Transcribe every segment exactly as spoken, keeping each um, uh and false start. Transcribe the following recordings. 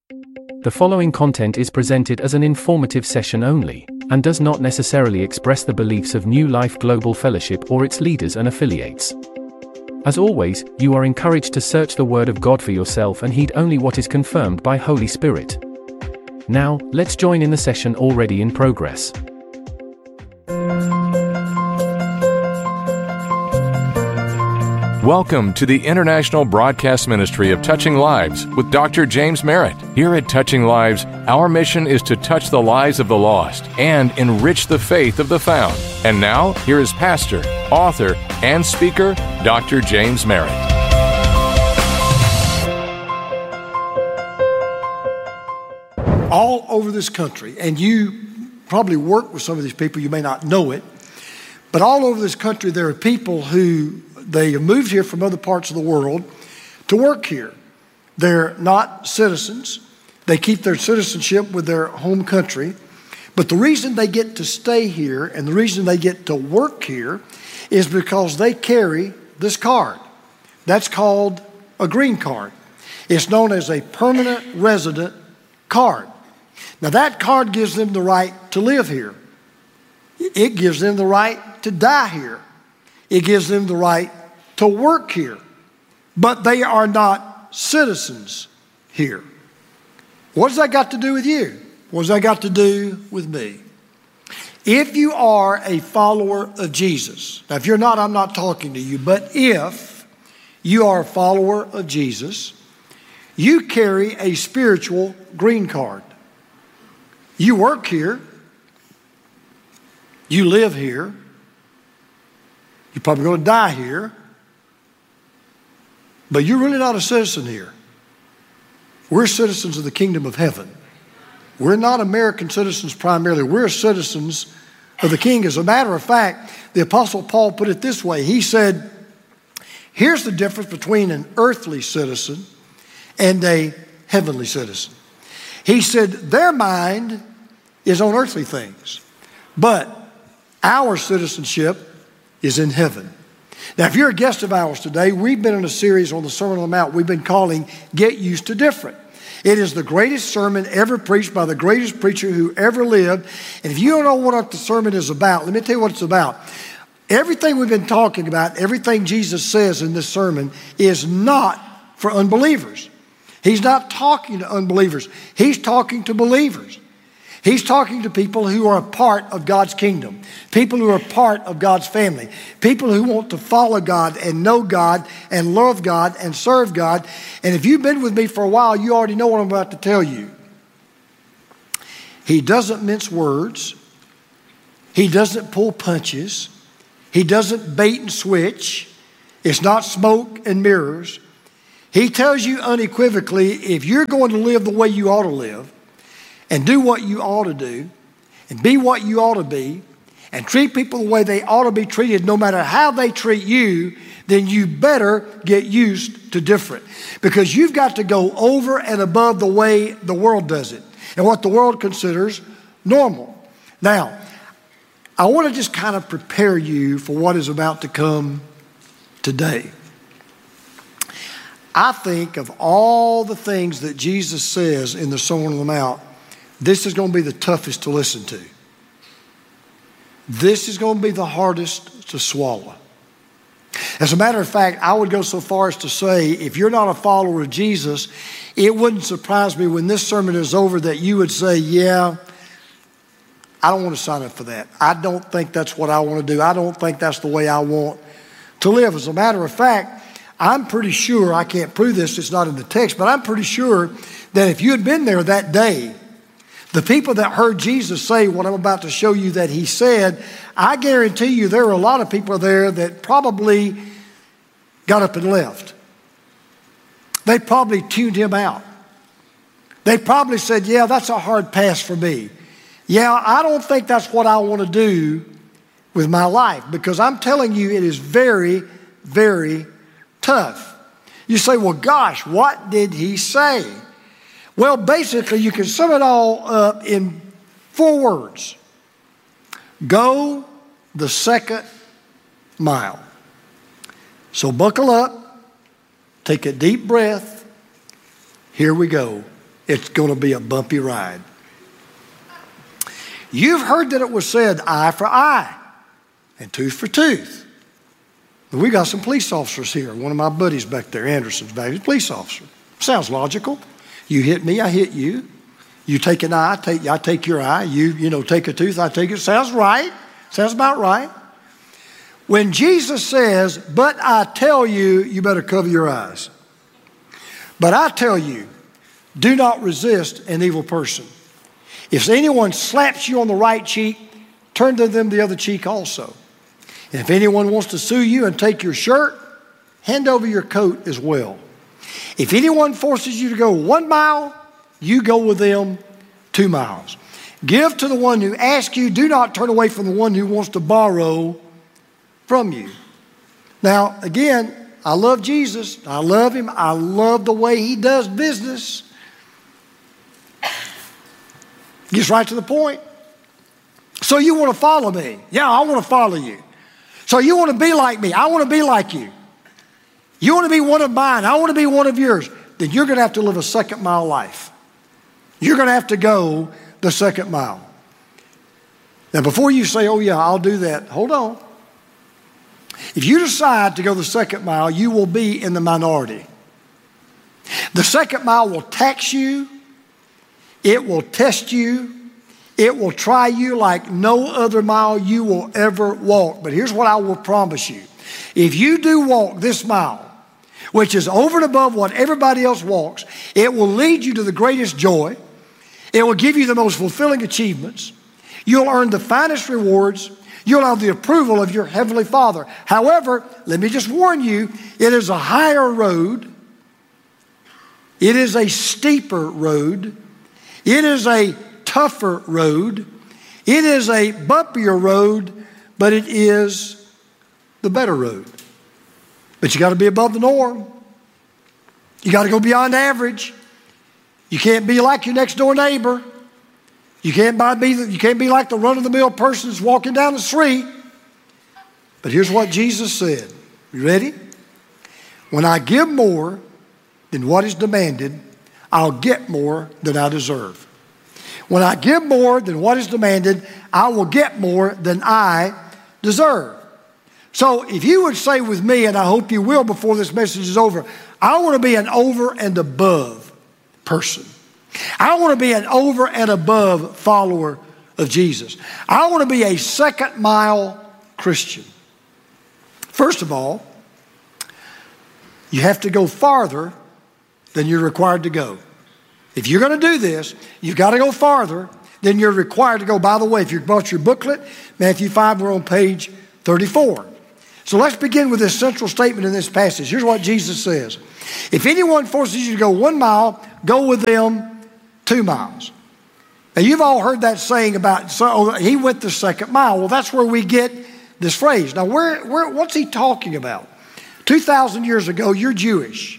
The following content is presented as an informative session only, and does not necessarily express the beliefs of New Life Global Fellowship or its leaders and affiliates. As always, you are encouraged to search the Word of God for yourself and heed only what is confirmed by Holy Spirit. Now, let's join in the session already in progress. Welcome to the International Broadcast Ministry of Touching Lives with Doctor James Merritt. Here at Touching Lives, our mission is to touch the lives of the lost and enrich the faith of the found. And now, here is pastor, author, and speaker, Doctor James Merritt. All over this country, and you probably work with some of these people, you may not know it, but all over this country there are people who they have moved here from other parts of the world to work here. They're not citizens. They keep their citizenship with their home country. But the reason they get to stay here and the reason they get to work here is because they carry this card. That's called a green card. It's known as a permanent resident card. Now that card gives them the right to live here. It gives them the right to die here. It gives them the right to work here. But they are not citizens here. What does that got to do with you? What does that got to do with me? If you are a follower of Jesus, now if you're not, I'm not talking to you, but if you are a follower of Jesus, you carry a spiritual green card. You work here. You live here. You're probably going to die here. But you're really not a citizen here. We're citizens of the kingdom of heaven. We're not American citizens primarily. We're citizens of the King. As a matter of fact, the Apostle Paul put it this way. He said, here's the difference between an earthly citizen and a heavenly citizen. He said, their mind is on earthly things, but our citizenship is in heaven. Now, if you're a guest of ours today, we've been in a series on the Sermon on the Mount we've been calling Get Used to Different. It is the greatest sermon ever preached by the greatest preacher who ever lived. And if you don't know what the sermon is about, let me tell you what it's about. Everything we've been talking about, everything Jesus says in this sermon is not for unbelievers. He's not talking to unbelievers. He's talking to believers. He's talking to people who are a part of God's kingdom, people who are part of God's family, people who want to follow God and know God and love God and serve God. And if you've been with me for a while, you already know what I'm about to tell you. He doesn't mince words. He doesn't pull punches. He doesn't bait and switch. It's not smoke and mirrors. He tells you unequivocally, if you're going to live the way you ought to live, and do what you ought to do, and be what you ought to be, and treat people the way they ought to be treated, no matter how they treat you, then you better get used to different. Because you've got to go over and above the way the world does it, and what the world considers normal. Now, I want to just kind of prepare you for what is about to come today. I think of all the things that Jesus says in the Sermon on the Mount, this is going to be the toughest to listen to. This is going to be the hardest to swallow. As a matter of fact, I would go so far as to say, if you're not a follower of Jesus, it wouldn't surprise me when this sermon is over that you would say, yeah, I don't want to sign up for that. I don't think that's what I want to do. I don't think that's the way I want to live. As a matter of fact, I'm pretty sure, I can't prove this, it's not in the text, but I'm pretty sure that if you had been there that day, the people that heard Jesus say what I'm about to show you that he said, I guarantee you there were a lot of people there that probably got up and left. They probably tuned him out. They probably said, yeah, that's a hard pass for me. Yeah, I don't think that's what I want to do with my life, because I'm telling you it is very, very tough. You say, well, gosh, what did he say? Well, basically, you can sum it all up in four words. Go the second mile. So buckle up, take a deep breath. Here we go. it's going to be a bumpy ride. You've heard that it was said eye for eye and tooth for tooth. We got some police officers here. One of my buddies back there, Anderson's back, he's a police officer. Sounds logical. You hit me, I hit you. You take an eye, I take, I take your eye. You, you know, take a tooth, I take it. Sounds right. Sounds about right. When Jesus says, but I tell you, you better cover your eyes. But I tell you, do not resist an evil person. If anyone slaps you on the right cheek, turn to them the other cheek also. And if anyone wants to sue you and take your shirt, hand over your coat as well. If anyone forces you to go one mile, you go with them two miles. Give to the one who asks you. Do not turn away from the one who wants to borrow from you. Now, again, I love Jesus. I love him. I love the way he does business. Gets right to the point. So you want to follow me? Yeah, I want to follow you. So you want to be like me? I want to be like you. You want to be one of mine? I want to be one of yours. Then you're going to have to live a second mile life. You're going to have to go the second mile. Now, before you say, oh yeah, I'll do that, hold on. If you decide to go the second mile, you will be in the minority. The second mile will tax you. It will test you. It will try you like no other mile you will ever walk. But here's what I will promise you. If you do walk this mile, which is over and above what everybody else walks, it will lead you to the greatest joy. It will give you the most fulfilling achievements. You'll earn the finest rewards. You'll have the approval of your Heavenly Father. However, let me just warn you, it is a higher road. It is a steeper road. It is a tougher road. It is a bumpier road, but it is the better road. But you got to be above the norm. You got to go beyond average. You can't be like your next door neighbor. You can't be, you can't be like the run-of-the-mill person that's walking down the street. But here's what Jesus said. You ready? When I give more than what is demanded, I'll get more than I deserve. When I give more than what is demanded, I will get more than I deserve. So if you would say with me, and I hope you will before this message is over, I want to be an over and above person. I want to be an over and above follower of Jesus. I want to be a second mile Christian. First of all, you have to go farther than you're required to go. If you're going to do this, you've got to go farther than you're required to go. By the way, if you brought your booklet, Matthew five, we're on page thirty-four. So let's begin with this central statement in this passage. Here's what Jesus says. If anyone forces you to go one mile, go with them two miles. Now, you've all heard that saying about, so he went the second mile. Well, that's where we get this phrase. Now, where, where, what's he talking about? two thousand years ago, you're Jewish.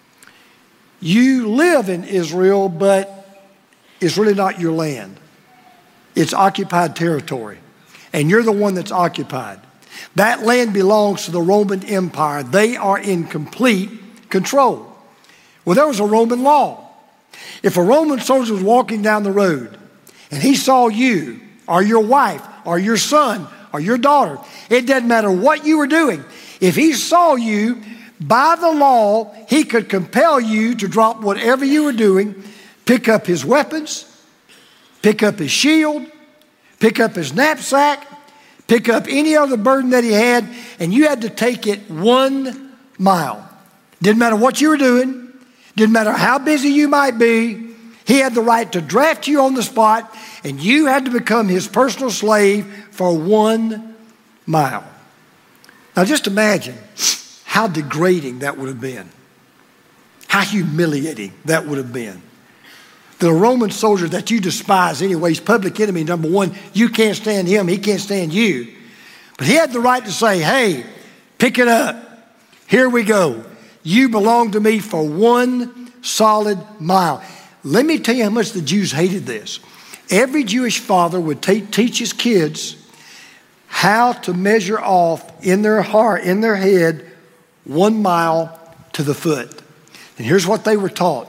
You live in Israel, but it's really not your land. It's occupied territory, and you're the one that's occupied. That land belongs to the Roman Empire. They are in complete control. Well, there was a Roman law. If a Roman soldier was walking down the road and he saw you or your wife or your son or your daughter, it doesn't matter what you were doing. If he saw you, by the law, he could compel you to drop whatever you were doing, pick up his weapons, pick up his shield, pick up his knapsack, pick up any other burden that he had, and you had to take it one mile. Didn't matter what you were doing. Didn't matter how busy you might be. He had the right to draft you on the spot, and you had to become his personal slave for one mile. Now just imagine how degrading that would have been. How humiliating that would have been. The Roman soldier that you despise anyway, he's public enemy number one. You can't stand him, he can't stand you. But he had the right to say, hey, pick it up. Here we go. You belong to me for one solid mile. Let me tell you how much the Jews hated this. Every Jewish father would t- teach his kids how to measure off in their heart, in their head, one mile to the foot. And here's what they were taught.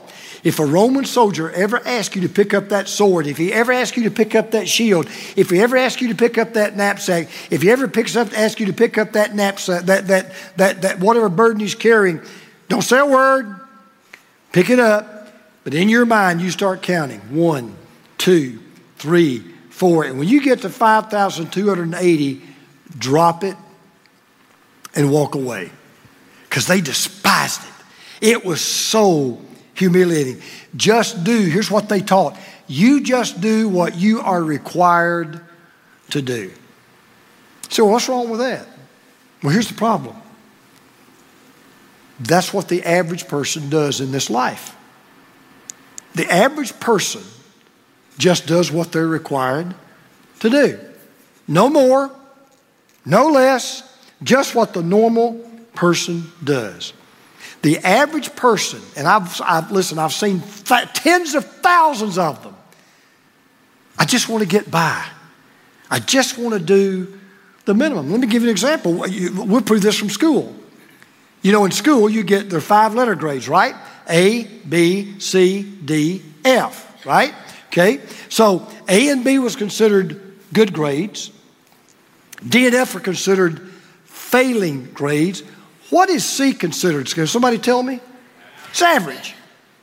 If a Roman soldier ever asked you to pick up that sword, if he ever asked you to pick up that shield, if he ever asked you to pick up that knapsack, if he ever picks up, asks you to pick up that knapsack, that, that, that, that whatever burden he's carrying, don't say a word, pick it up, but in your mind you start counting. One, two, three, four. And when you get to five thousand two hundred eighty, drop it and walk away. Because they despised it. It was so humiliating. Just do, here's what they taught. You just do what you are required to do. So what's wrong with that? Well, here's the problem. That's what the average person does in this life. The average person just does what they're required to do. No more, no less, just what the normal person does. The average person, and I've, I've listen, I've seen th- tens of thousands of them. I just want to get by. I just want to do the minimum. Let me give you an example. We'll prove this from school. You know, in school, you get their five letter grades, right? A, B, C, D, F, right? Okay. So A and B was considered good grades. D and F are considered failing grades. What is C considered? Can somebody tell me? It's average.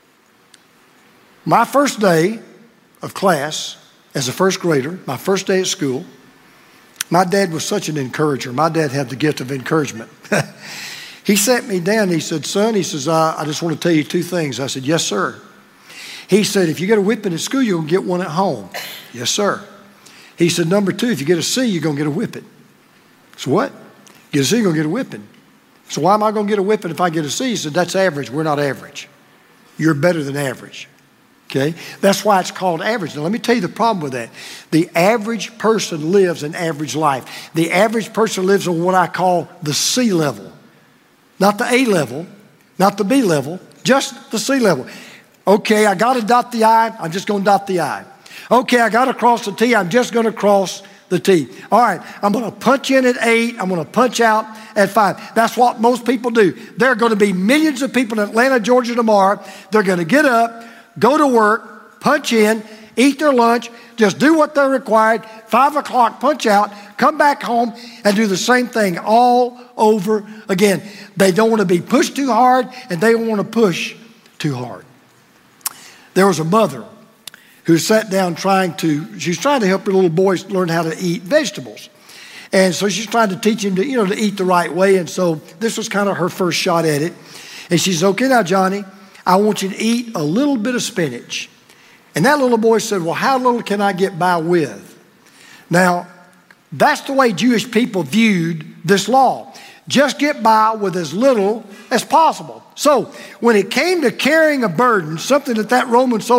My first day of class as a first grader, my first day at school, my dad was such an encourager. My dad had the gift of encouragement. He sat me down and he said, son, he says, I, I just want to tell you two things. I said, yes, sir. He said, if you get a whipping at school, you're going to get one at home. Yes, sir. He said, number two, if you get a C, you're going to get a whipping. So what? Get a C, you're going to get a whipping. So why am I going to get a whipping if I get a C? He said, that's average. We're not average. You're better than average. Okay? That's why it's called average. Now, let me tell you the problem with that. The average person lives an average life. The average person lives on what I call the C level. Not the A level, not the B level, just the C level. Okay, I got to dot the I, I'm just going to dot the I. Okay, I got to cross the T, I'm just going to cross the T. All right, I'm going to punch in at eight, I'm going to punch out at five. That's what most people do. There are going to be millions of people in Atlanta, Georgia tomorrow. They're going to get up, go to work, punch in, eat their lunch, just do what they're required, five o'clock, punch out, come back home and do the same thing all over again. They don't want to be pushed too hard and they don't want to push too hard. There was a mother who sat down trying to, she's trying to help her little boys learn how to eat vegetables. And so she's trying to teach him to, you know, to eat the right way. And so this was kind of her first shot at it. And she said, okay, now, Johnny, I want you to eat a little bit of spinach. And that little boy said, well, how little can I get by with? Now, that's the way Jewish people viewed this law. Just get by with as little as possible. So when it came to carrying a burden, something that that Roman soldier